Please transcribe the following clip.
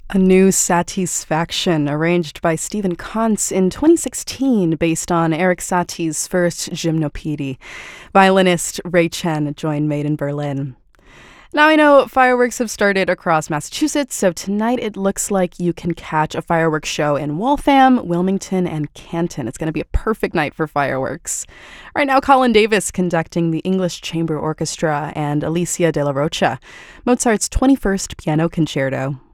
A new Satisfaction, arranged by Stephen Kantz in 2016, based on Eric Satie's first Gymnopédie. Violinist Ray Chen joined Made in Berlin. Now I know fireworks have started across Massachusetts, so tonight it looks like you can catch a fireworks show in Waltham, Wilmington, and Canton. It's going to be a perfect night for fireworks. Right now, Colin Davis conducting the English Chamber Orchestra and Alicia de la Rocha, Mozart's 21st Piano Concerto.